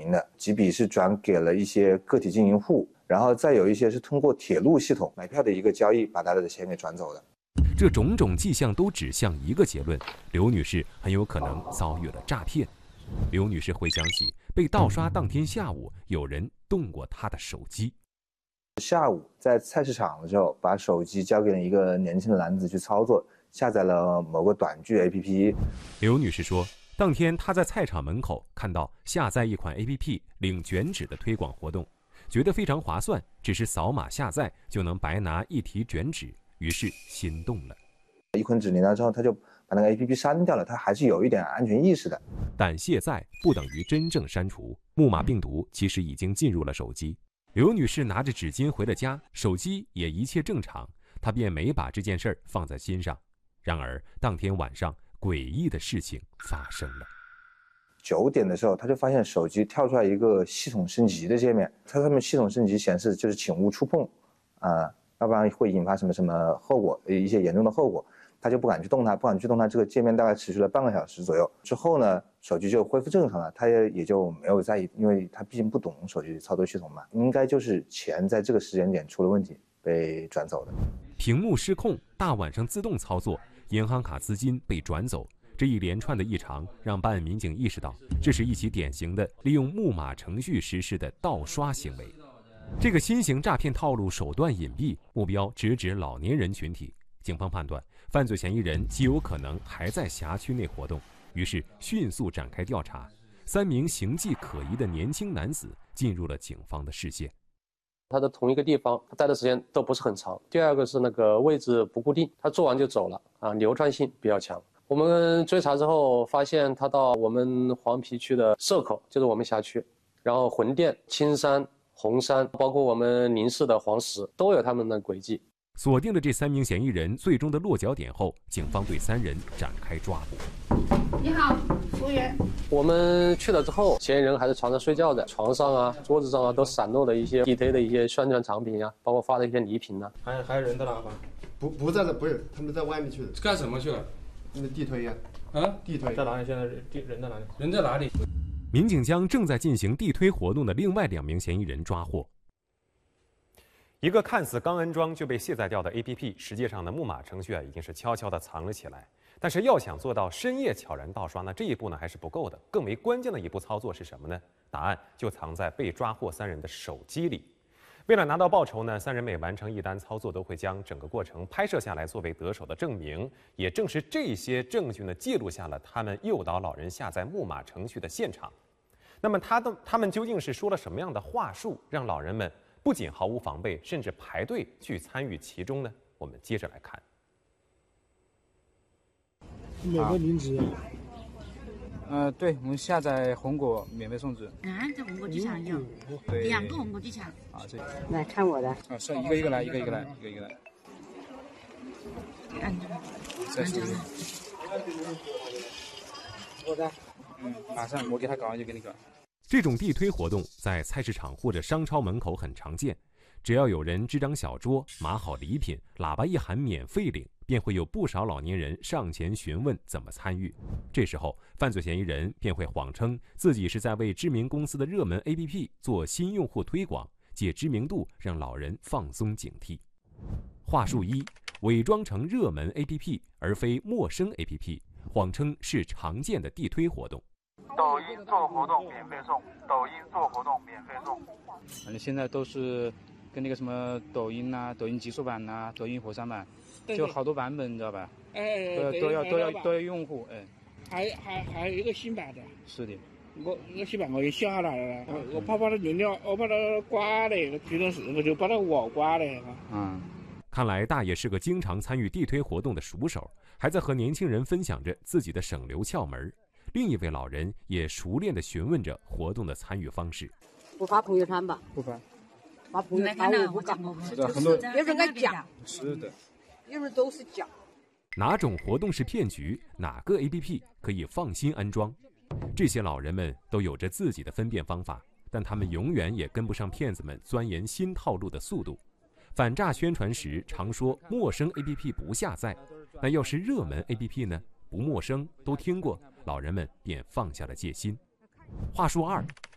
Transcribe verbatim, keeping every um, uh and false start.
名的，几笔是转给了一些个体经营户，然后再有一些是通过铁路系统买票的一个交易把他的钱给转走的。 这种种迹象都指向一个结论：刘女士很有可能遭遇了诈骗。刘女士回想起被盗刷当天下午，有人动过她的手机。 下午在菜市场的时候，把手机交给了一个年轻的男子去操作，下载了某个短剧 A P P。 刘女士说，当天她在菜场门口看到下载一款 A P P 领卷纸的推广活动，觉得非常划算，只是扫码下载就能白拿一提卷纸，于是心动了。 一捆纸领到之后，他就把那个 A P P 删掉了，他还是有一点安全意识的。 但卸载不等于真正删除，木马病毒其实已经进入了手机。刘女士拿着纸巾回了家，手机也一切正常，她便没把这件事儿放在心上。然而当天晚上，诡异的事情发生了。 九点的时候，他就发现手机跳出来一个系统升级的界面，它上面系统升级显示就是请勿触碰，啊、呃，要不然会引发什么什么后果，一些严重的后果。他就不敢去动它，不敢去动它。这个界面大概持续了半个小时左右之后呢，手机就恢复正常了。他也也就没有在意，因为他毕竟不懂手机操作系统嘛，应该就是钱在这个时间点出了问题被转走的。 屏幕失控，大晚上自动操作，银行卡资金被转走，这一连串的异常让办案民警意识到，这是一起典型的利用木马程序实施的盗刷行为。这个新型诈骗套路手段隐蔽，目标直指老年人群体。警方判断，犯罪嫌疑人极有可能还在辖区内活动，于是迅速展开调查。三名形迹可疑的年轻男子进入了警方的视线。 他在同一个地方，他待的时间都不是很长。第二个是那个位置不固定，他做完就走了啊，流窜性比较强。我们追查之后发现，他到我们黄陂区的社口，就是我们辖区，然后浑店、青山、红山，包括我们宁市的黄石，都有他们的轨迹。 锁定了这三名嫌疑人最终的落脚点后，警方对三人展开抓捕。 你好，服务员。 我们去了之后，嫌疑人还在床上睡觉的，床上啊、桌子上啊都散落了一些地推的一些宣传产品啊，包括发的一些礼品啊。 还有还有人在哪吧？ 不不在这，不是他们在外面去的。 干什么去了？ 那个地推呀、 啊。啊？ 地推在哪里？现在人人在哪里？人在哪里？ 民警将正在进行地推活动的另外两名嫌疑人抓获。一个看似刚安装就被卸载掉的 A P P， 实际上呢，木马程序啊已经是悄悄地藏了起来。但是要想做到深夜悄然盗刷呢，这一步呢还是不够的。更为关键的一步操作是什么呢？答案就藏在被抓获三人的手机里。为了拿到报酬呢，三人每完成一单操作，都会将整个过程拍摄下来作为得手的证明。也正是这些证据呢，记录下了他们诱导老人下载木马程序的现场。那么他的他们究竟是说了什么样的话术，让老人们不仅毫无防备，甚至排队去参与其中呢？我们接着来看。 每个零值。 呃，对，我们下载红果免费送纸。 啊，这红果机场有，两个红果机场。 啊，这来看我的。 啊，是一个一个来，一个一个来，一个一个来。 按这个。 再试试。我的。嗯，马上我给他搞完就给你搞。 这种地推活动在菜市场或者商超门口很常见，只要有人支张小桌，码好礼品，喇叭一喊免费领，便会有不少老年人上前询问怎么参与。这时候，犯罪嫌疑人便会谎称自己是在为知名公司的热门 A P P 做新用户推广，借知名度让老人放松警惕。话术一：伪装成热门 A P P 而非陌生 A P P， 谎称是常见的地推活动。 抖音做活动免费送，抖音做活动免费送。 反正现在都是跟那个什么抖音呐、啊、抖音极速版呐、啊、抖音火山版，就好多版本，你知道吧？ 哎， 都都要都要都要用户，哎。 还还还有一个新版的。 是的。 我我新版我也下来了，我我怕把它流量，我把它刮了，这段时间我就把它网刮了。 嗯。 看来大爷是个经常参与地推活动的熟手，还在和年轻人分享着自己的省流窍门。另一位老人也熟练地询问着活动的参与方式。 不发朋友圈吧？ 不发。 发朋友圈我不搞。 是的，很多有人在讲。 是的。 有人都是讲。 哪种活动是骗局？哪个 A P P 可以放心安装？这些老人们都有着自己的分辨方法，但他们永远也跟不上骗子们钻研新套路的速度。反诈宣传时常说陌生 A P P 不下载，那要是热门 A P P 呢？不陌生，都听过，老人们便放下了戒心。话术二：